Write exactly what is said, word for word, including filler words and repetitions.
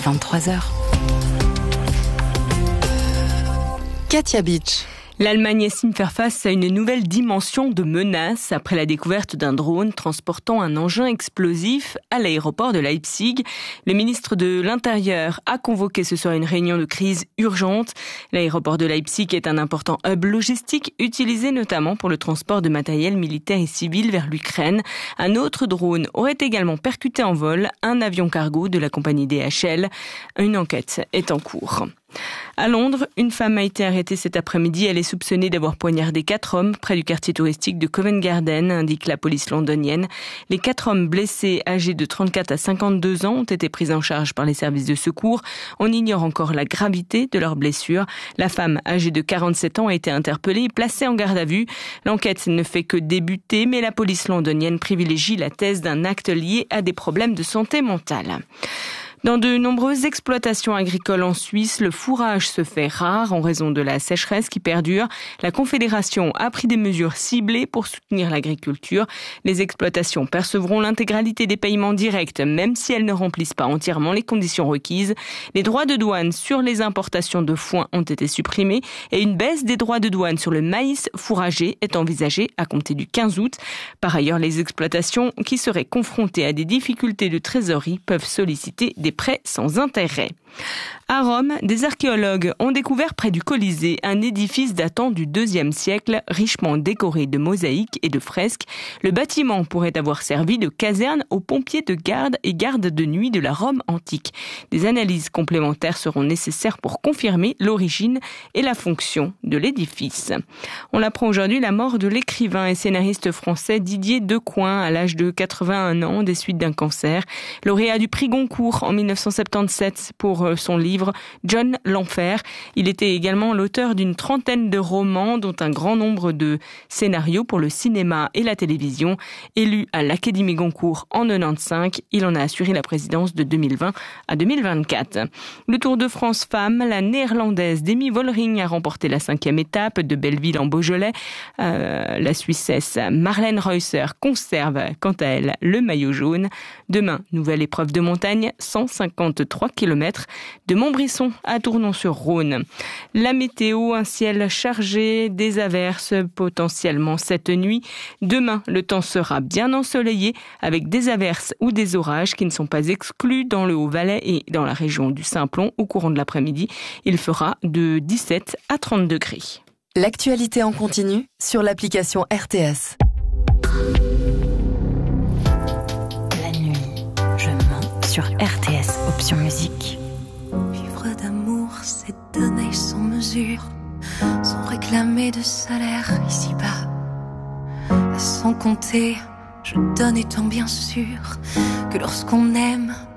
vingt-trois heures. Katia Beach. L'Allemagne estime faire face à une nouvelle dimension de menace après la découverte d'un drone transportant un engin explosif à l'aéroport de Leipzig. Le ministre de l'Intérieur a convoqué ce soir une réunion de crise urgente. L'aéroport de Leipzig est un important hub logistique utilisé notamment pour le transport de matériel militaire et civil vers l'Ukraine. Un autre drone aurait également percuté en vol un avion cargo de la compagnie D H L. Une enquête est en cours. À Londres, une femme a été arrêtée cet après-midi. Elle est soupçonnée d'avoir poignardé quatre hommes près du quartier touristique de Covent Garden, indique la police londonienne. Les quatre hommes blessés, âgés de trente-quatre à cinquante-deux ans, ont été pris en charge par les services de secours. On ignore encore la gravité de leurs blessures. La femme, âgée de quarante-sept ans, a été interpellée et placée en garde à vue. L'enquête ne fait que débuter, mais la police londonienne privilégie la thèse d'un acte lié à des problèmes de santé mentale. Dans de nombreuses exploitations agricoles en Suisse, le fourrage se fait rare en raison de la sécheresse qui perdure. La Confédération a pris des mesures ciblées pour soutenir l'agriculture. Les exploitations percevront l'intégralité des paiements directs, même si elles ne remplissent pas entièrement les conditions requises. Les droits de douane sur les importations de foin ont été supprimés et une baisse des droits de douane sur le maïs fourragé est envisagée à compter du quinze août. Par ailleurs, les exploitations qui seraient confrontées à des difficultés de trésorerie peuvent solliciter des prêts sans intérêt. À Rome, des archéologues ont découvert près du Colisée un édifice datant du deuxième siècle, richement décoré de mosaïques et de fresques. Le bâtiment pourrait avoir servi de caserne aux pompiers de garde et gardes de nuit de la Rome antique. Des analyses complémentaires seront nécessaires pour confirmer l'origine et la fonction de l'édifice. On apprend aujourd'hui la mort de l'écrivain et scénariste français Didier Decoing à l'âge de quatre-vingt-un ans des suites d'un cancer. Lauréat du prix Goncourt en dix-neuf cent soixante-dix-sept pour son livre John l'Enfer. Il était également l'auteur d'une trentaine de romans, dont un grand nombre de scénarios pour le cinéma et la télévision. Élu à l'Académie Goncourt en quatre-vingt-quinze, il en a assuré la présidence de deux mille vingt à deux mille vingt-quatre. Le Tour de France Femmes, la néerlandaise Demi Vollering a remporté la cinquième étape de Belleville en Beaujolais. Euh, la Suissesse Marlène Reusser conserve, quant à elle, le maillot jaune. Demain, nouvelle épreuve de montagne, cent cinquante-trois kilomètres de Montbrisson à Tournon-sur-Rhône. La météo, un ciel chargé, des averses potentiellement cette nuit. Demain, le temps sera bien ensoleillé avec des averses ou des orages qui ne sont pas exclus dans le Haut-Valais et dans la région du Simplon au courant de l'après-midi. Il fera de dix-sept à trente degrés. L'actualité en continu sur l'application R T S. La nuit, je mens sur R T S, option musique. Vivre d'amour, c'est donner sans mesure, sans réclamer de salaire ici-bas. Sans compter, je donne étant bien sûr que lorsqu'on aime,